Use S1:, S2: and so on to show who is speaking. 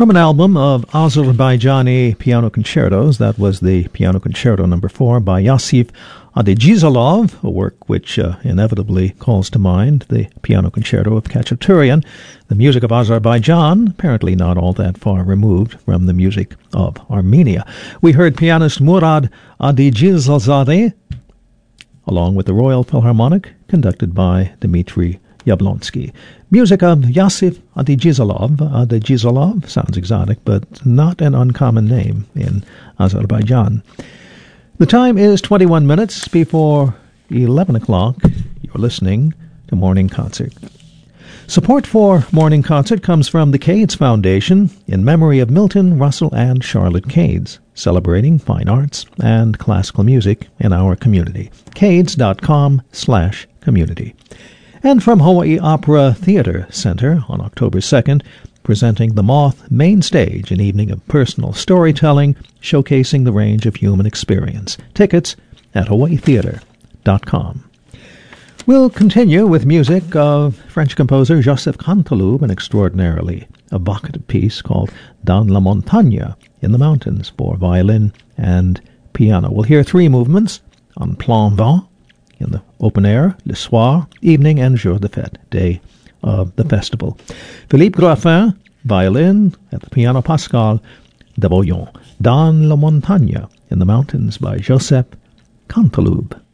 S1: From an album of Azerbaijani piano concertos, that was the Piano Concerto No. 4 by Yasif Adegizalov, a work which inevitably calls to mind the Piano Concerto of Khachaturian, the music of Azerbaijan, apparently not all that far removed from the music of Armenia. We heard pianist Murad Adegizalzadeh, along with the Royal Philharmonic, conducted by Dmitry Yablonsky. Music of Yasif Adegizalov. Adegizalov sounds exotic, but not an uncommon name in Azerbaijan. The time is 21 minutes before 11 o'clock. You're listening to Morning Concert. Support for Morning Concert comes from the Cades Foundation in memory of Milton, Russell, and Charlotte Cades, celebrating fine arts and classical music in our community. Cades.com/community. And from Hawaii Opera Theater Center on October 2nd, presenting The Moth Main Stage, an evening of personal storytelling showcasing the range of human experience. Tickets at hawaiitheater.com. We'll continue with music of French composer Joseph Canteloube, an extraordinarily evocative piece called Dans la Montagne, in the mountains, for violin and piano. We'll hear three movements: en plein vent, in the open air, le soir, evening, and jour de fête, day of the festival. Philippe Graffin, violin, at the piano Pascal Devoyon. Dans la Montagne, in the mountains, by Joseph Canteloube.